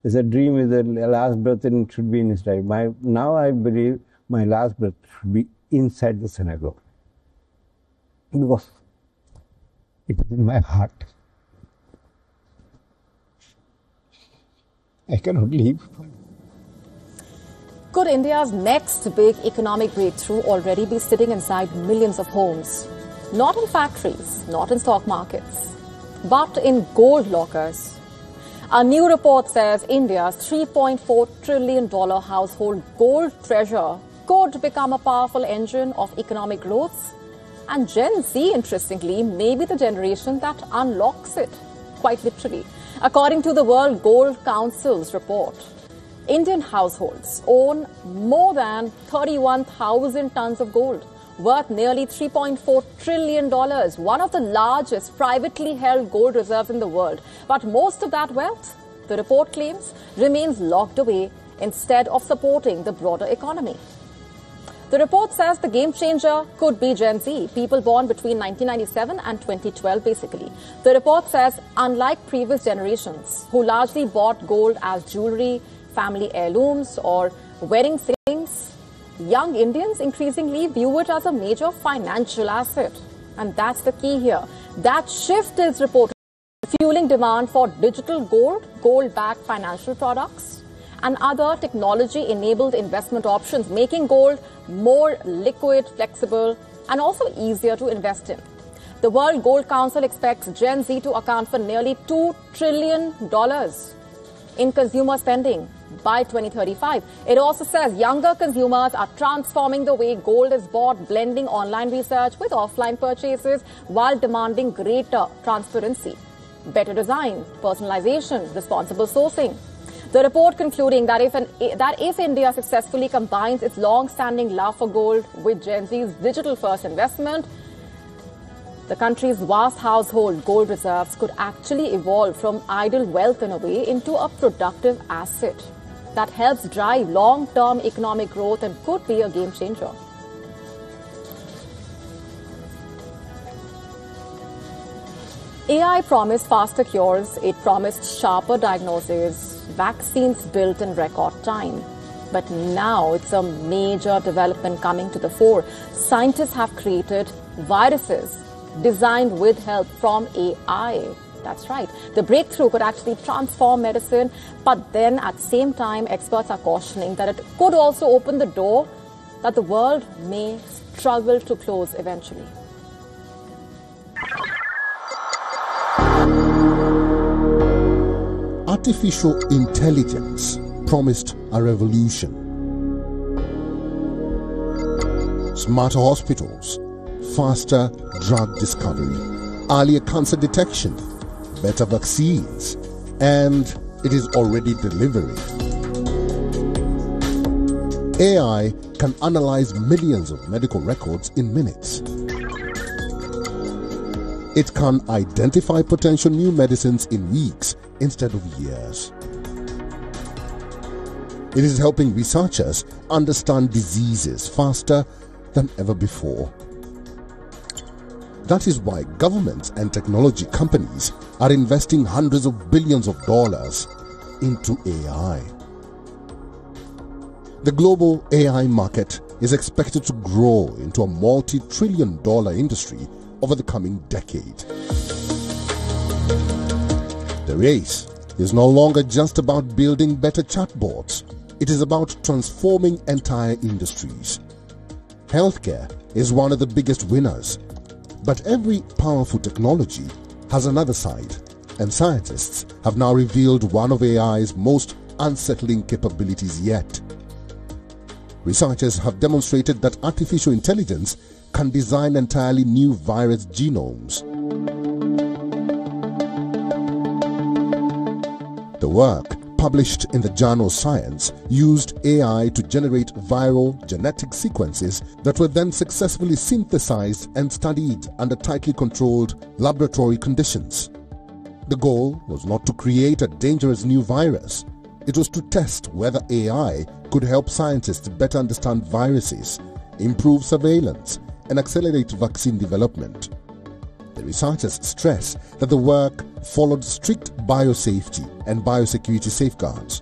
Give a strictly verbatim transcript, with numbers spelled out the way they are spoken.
There's a dream is the last breath and it should be in his life. My, now I believe my last breath should be inside the synagogue. Because it is in my heart. I cannot leave. Could India's next big economic breakthrough already be sitting inside millions of homes? Not in factories, not in stock markets, but in gold lockers. A new report says India's three point four trillion dollars household gold treasure could become a powerful engine of economic growth. And Gen Z, interestingly, may be the generation that unlocks it, quite literally. According to the World Gold Council's report, Indian households own more than thirty-one thousand tons of gold, worth nearly three point four trillion dollars, one of the largest privately held gold reserves in the world. But most of that wealth, the report claims, remains locked away instead of supporting the broader economy. The report says the game changer could be Gen Z, people born between nineteen ninety-seven and twenty twelve, basically. The report says, unlike previous generations, who largely bought gold as jewelry, family heirlooms, or wedding things, young Indians increasingly view it as a major financial asset. And that's the key here. That shift is reported fueling demand for digital gold, gold-backed financial products, and other technology-enabled investment options, making gold more liquid, flexible, and also easier to invest in. The World Gold Council expects Gen Z to account for nearly two trillion dollars in consumer spending by twenty thirty-five. It also says younger consumers are transforming the way gold is bought, blending online research with offline purchases while demanding greater transparency, better design, personalization, responsible sourcing. The report concluding that if, an, that if India successfully combines its long-standing love for gold with Gen Z's digital-first investment, the country's vast household gold reserves could actually evolve from idle wealth in a way into a productive asset that helps drive long-term economic growth and could be a game changer. A I promised faster cures, it promised sharper diagnoses, vaccines built in record time. But now it's a major development coming to the fore. Scientists have created viruses designed with help from A I. That's right. The breakthrough could actually transform medicine, but then at the same time, experts are cautioning that it could also open the door that the world may struggle to close eventually. Artificial intelligence promised a revolution. Smarter hospitals, faster drug discovery, earlier cancer detection, better vaccines, and it is already delivering. A I can analyze millions of medical records in minutes. It can identify potential new medicines in weeks instead of years. It is helping researchers understand diseases faster than ever before. That is why governments and technology companies are investing hundreds of billions of dollars into A I. The global A I market is expected to grow into a multi-trillion dollar industry over the coming decade. The race is no longer just about building better chatbots. It is about transforming entire industries. Healthcare is one of the biggest winners. But every powerful technology has another side, and scientists have now revealed one of A I's most unsettling capabilities yet. Researchers have demonstrated that artificial intelligence can design entirely new virus genomes. The work, published in the journal Science, used A I to generate viral genetic sequences that were then successfully synthesized and studied under tightly controlled laboratory conditions. The goal was not to create a dangerous new virus. It was to test whether A I could help scientists better understand viruses, improve surveillance, and accelerate vaccine development. The researchers stress that the work followed strict biosafety and biosecurity safeguards.